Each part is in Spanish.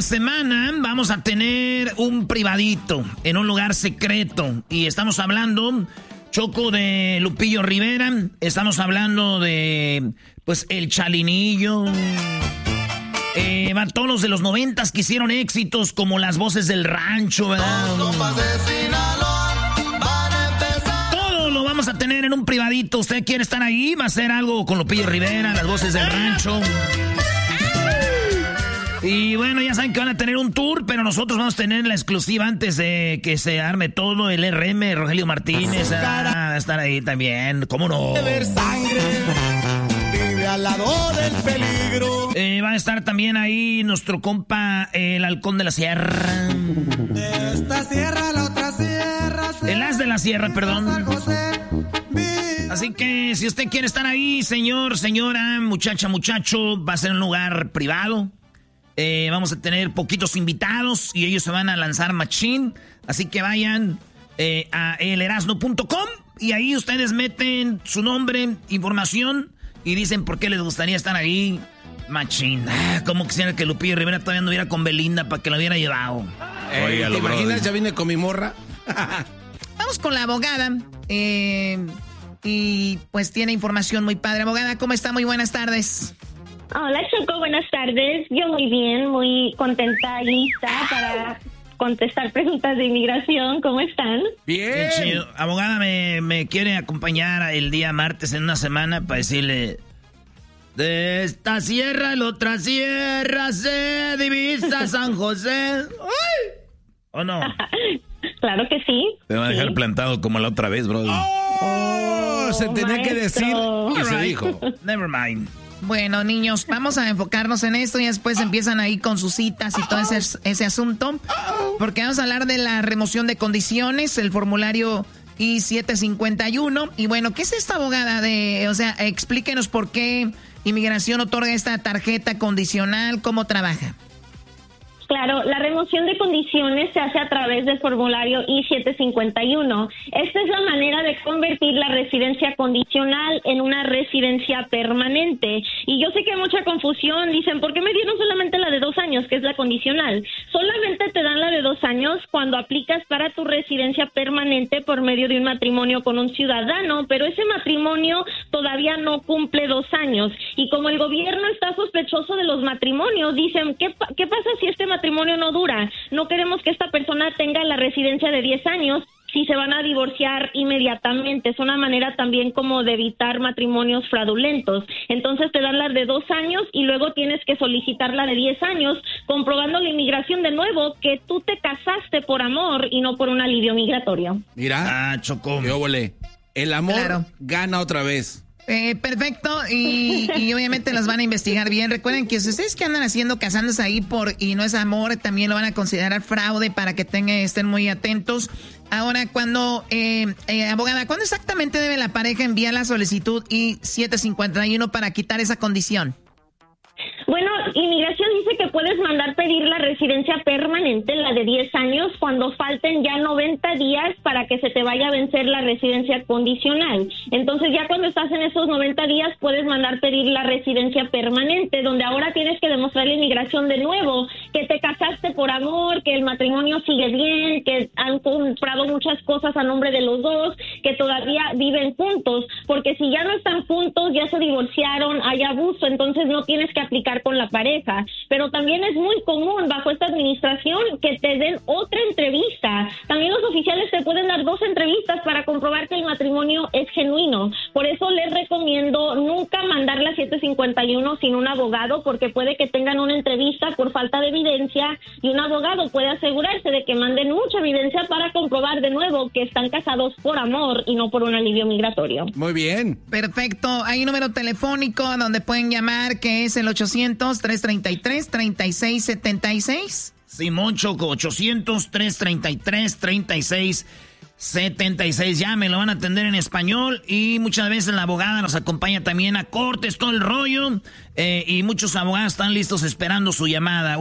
semana vamos a tener un privadito en un lugar secreto. Y estamos hablando, Choco, de Lupillo Rivera. Estamos hablando de, pues, el Chalinillo. Todos los de los 90s que hicieron éxitos como Las Voces del Rancho, ¿verdad? Todo lo vamos a tener en un privadito. ¿Usted quiere estar ahí? Va a hacer algo con Lupillo Rivera, Las Voces del Rancho. Y bueno, ya saben que van a tener un tour, pero nosotros vamos a tener la exclusiva antes de que se arme todo. El RM, Rogelio Martínez, va a estar ahí también. ¿Cómo no? Ver sangre, vive al lado del peligro. Va a estar también ahí nuestro compa, el Halcón de la Sierra. De esta sierra a la otra sierra. El As de la Sierra, perdón. Así que si usted quiere estar ahí, señor, señora, muchacha, muchacho, va a ser un lugar privado. Vamos a tener poquitos invitados y ellos se van a lanzar machín. Así que vayan a elerasno.com y ahí ustedes meten su nombre, información y dicen por qué les gustaría estar ahí. Machín. Como quisiera que Lupillo Rivera todavía anduviera con Belinda para que la hubiera llevado. ¿Te imaginas? Ya vine con mi morra. Vamos con la abogada. Y pues tiene información muy padre. Abogada, ¿cómo está? Muy buenas tardes. Hola, Choco, buenas tardes. Yo muy bien, muy contenta y lista para contestar preguntas de inmigración. ¿Cómo están? Bien. Chido. Abogada, me quiere acompañar el día martes en una semana para decirle... De esta sierra a la otra sierra se divisa San José. ¡Ay! ¿O no? Claro que sí. Te va a dejar plantado como la otra vez, bro. Se tenía que decir Y se dijo. Never mind. Bueno, niños, vamos a enfocarnos en esto y después empiezan ahí con sus citas y todo ese asunto. Porque vamos a hablar de la remoción de condiciones, el formulario I-751. Y bueno, ¿qué es esta, abogada? O sea, explíquenos por qué Inmigración otorga esta tarjeta condicional, ¿cómo trabaja? Claro, la remoción de condiciones se hace a través del formulario I-751. Esta es la manera de convertir la residencia condicional en una residencia permanente. Y yo sé que hay mucha confusión. Dicen, ¿por qué me dieron solamente la de 2 años, que es la condicional? Solamente te dan la de 2 años cuando aplicas para tu residencia permanente por medio de un matrimonio con un ciudadano, pero ese matrimonio todavía no cumple 2 años. Y como el gobierno está sospechoso de los matrimonios, dicen, ¿qué pasa si este matrimonio no dura? No queremos que esta persona tenga la residencia de 10 años si se van a divorciar inmediatamente. Es una manera también como de evitar matrimonios fraudulentos. Entonces te dan la de 2 años y luego tienes que solicitar la de 10 años, comprobando la inmigración de nuevo que tú te casaste por amor y no por un alivio migratorio. Mira, Chocó. Yo volé. El amor gana otra vez. Perfecto, y obviamente las van a investigar bien. Recuerden que si ustedes que andan haciendo casándose ahí y no es amor, también lo van a considerar fraude para que estén muy atentos. Ahora, abogada, ¿cuándo exactamente debe la pareja enviar la solicitud I-751 para quitar esa condición? Bueno, inmigración dice que puedes mandar pedir la residencia permanente, la de 10 años, cuando falten ya 90 días para que se te vaya a vencer la residencia condicional. Entonces ya cuando estás en esos 90 días puedes mandar pedir la residencia permanente, donde ahora tienes que demostrar la inmigración de nuevo, que te casaste por amor, que el matrimonio sigue bien, que han comprado muchas cosas a nombre de los dos, que todavía viven juntos, porque si ya no están juntos, ya se divorciaron, hay abuso, entonces no tienes que aplicar con la pareja. Pero también es muy común bajo esta administración que te den otra entrevista. También los oficiales te pueden dar 2 entrevistas para comprobar que el matrimonio es genuino. Por eso les recomiendo nunca mandar la 751 sin un abogado, porque puede que tengan una entrevista por falta de evidencia y un abogado puede asegurarse de que manden mucha evidencia para comprobar de nuevo que están casados por amor y no por un alivio migratorio. Muy bien. Perfecto. Hay un número telefónico donde pueden llamar, que es el 800-333-3676. Simón, Choco, 800-333-3676. Llame, lo van a atender en español. Y muchas veces la abogada nos acompaña también a cortes, todo el rollo. Y muchos abogados están listos esperando su llamada.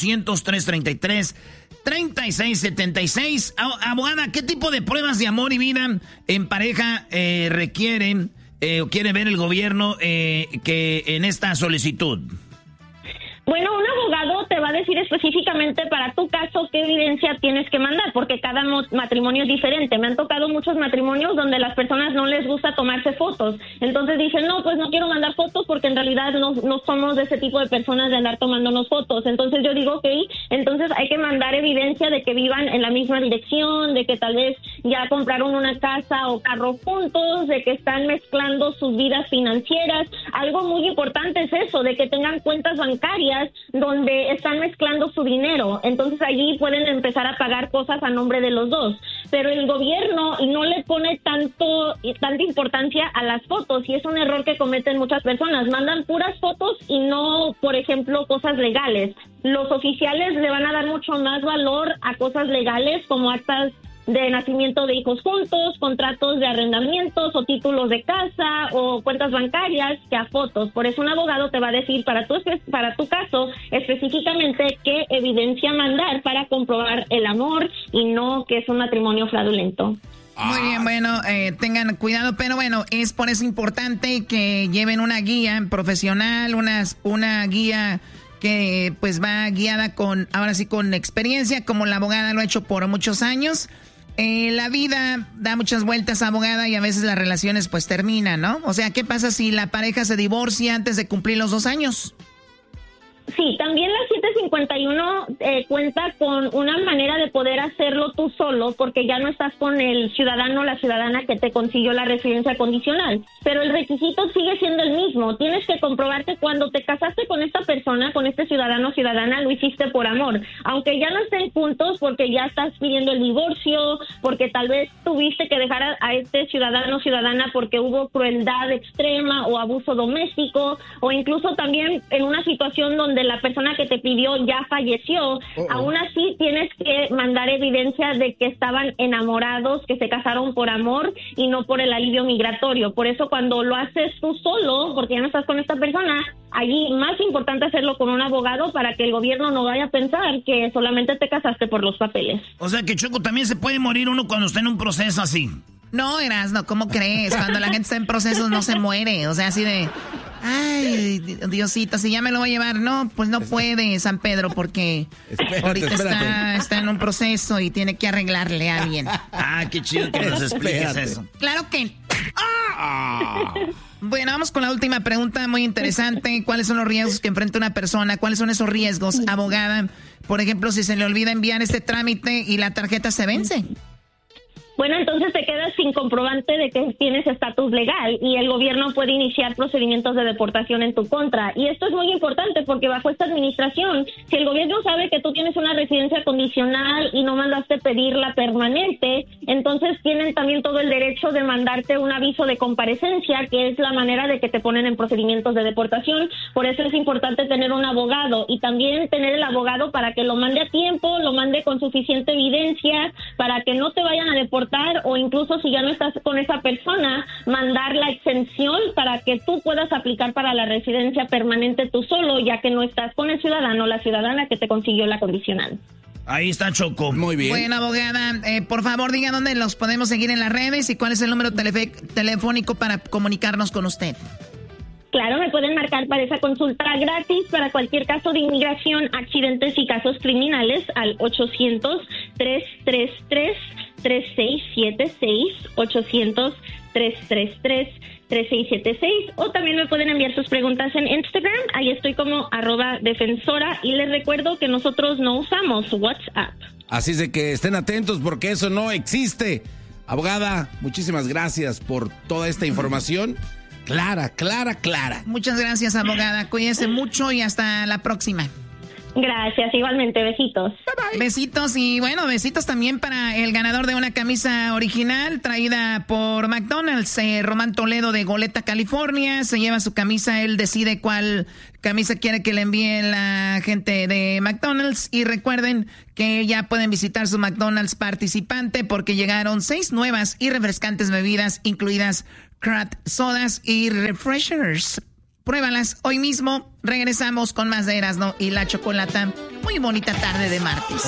1-800-333-3676. Abogada, ¿qué tipo de pruebas de amor y vida en pareja requieren o quiere ver el gobierno que en esta solicitud? Bueno, un abogado te va a decir específicamente para tu caso qué evidencia tienes que mandar, porque cada matrimonio es diferente. Me han tocado muchos matrimonios donde las personas no les gusta tomarse fotos. Entonces dicen, no, pues no quiero mandar fotos porque en realidad no somos de ese tipo de personas de andar tomándonos fotos. Entonces yo digo, ok, entonces hay que mandar evidencia de que vivan en la misma dirección, de que tal vez ya compraron una casa o carro juntos, de que están mezclando sus vidas financieras. Algo muy importante es eso, de que tengan cuentas bancarias donde están mezclando su dinero. Entonces allí pueden empezar a pagar cosas a nombre de los dos. Pero el gobierno no le pone tanta importancia a las fotos, y es un error que cometen muchas personas. Mandan puras fotos y no, por ejemplo, cosas legales. Los oficiales le van a dar mucho más valor a cosas legales como actas de nacimiento de hijos juntos, contratos de arrendamientos o títulos de casa o cuentas bancarias que a fotos. Por eso un abogado te va a decir para tu caso específicamente qué evidencia mandar para comprobar el amor y no que es un matrimonio fraudulento. Muy bien, bueno, tengan cuidado, pero bueno, es por eso importante que lleven una guía profesional, una guía que pues va guiada con experiencia, como la abogada lo ha hecho por muchos años. La vida da muchas vueltas, abogada, y a veces las relaciones pues terminan, ¿no? O sea, ¿qué pasa si la pareja se divorcia antes de cumplir los 2 años? Sí, también la 751 cuenta con una manera de poder hacerlo tú solo, porque ya no estás con el ciudadano o la ciudadana que te consiguió la residencia condicional, pero el requisito sigue siendo el mismo. Tienes que comprobar que cuando te casaste con esta persona, con este ciudadano o ciudadana, lo hiciste por amor, aunque ya no estén juntos porque ya estás pidiendo el divorcio, porque tal vez tuviste que dejar a este ciudadano o ciudadana porque hubo crueldad extrema o abuso doméstico, o incluso también en una situación donde la persona que te pidió ya falleció. Aún así tienes que mandar evidencia de que estaban enamorados, que se casaron por amor y no por el alivio migratorio. Por eso cuando lo haces tú solo, porque ya no estás con esta persona, allí más importante hacerlo con un abogado para que el gobierno no vaya a pensar que solamente te casaste por los papeles. O sea que, Choco, también se puede morir uno cuando está en un proceso así. No, Erasno, ¿cómo crees? Cuando la gente está en procesos no se muere. O sea, así de, ay, Diosito, si ya me lo voy a llevar. No, pues no puede, San Pedro, porque ahorita está en un proceso y tiene que arreglarle a alguien. Ah, qué chido que nos expliques eso. Claro que... Bueno, vamos con la última pregunta, muy interesante. ¿Cuáles son los riesgos que enfrenta una persona? ¿Cuáles son esos riesgos, abogada? Por ejemplo, si se le olvida enviar este trámite y la tarjeta se vence. Bueno, entonces te quedas sin comprobante de que tienes estatus legal y el gobierno puede iniciar procedimientos de deportación en tu contra. Y esto es muy importante porque bajo esta administración, si el gobierno sabe que tú tienes una residencia condicional y no mandaste pedirla permanente, entonces tienen también todo el derecho de mandarte un aviso de comparecencia, que es la manera de que te ponen en procedimientos de deportación. Por eso es importante tener un abogado y también tener el abogado para que lo mande a tiempo, lo mande con suficiente evidencia, para que no te vayan a deportar, o incluso si ya no estás con esa persona, mandar la exención para que tú puedas aplicar para la residencia permanente tú solo, ya que no estás con el ciudadano o la ciudadana que te consiguió la condicional. Ahí está, Choco. Muy bien. Bueno, abogada, por favor, diga dónde los podemos seguir en las redes y cuál es el número telefónico para comunicarnos con usted. Claro, me pueden marcar para esa consulta gratis para cualquier caso de inmigración, accidentes y casos criminales al 800-333-3676, 800-333-3676, o también me pueden enviar sus preguntas en Instagram, ahí estoy como @defensora, y les recuerdo que nosotros no usamos WhatsApp. Así es de que estén atentos porque eso no existe. Abogada, muchísimas gracias por toda esta información. Clara. Muchas gracias, abogada. Cuídese mucho y hasta la próxima. Gracias, igualmente, besitos. Bye, bye. Besitos y bueno, besitos también para el ganador de una camisa original traída por McDonald's, Román Toledo de Goleta, California. Se lleva su camisa, él decide cuál camisa quiere que le envíe la gente de McDonald's. Y recuerden que ya pueden visitar su McDonald's participante porque llegaron 6 nuevas y refrescantes bebidas, incluidas craft sodas y refreshers. Pruébalas hoy mismo. Regresamos con más de Erasmo y la Chocolata. Muy bonita tarde de martes.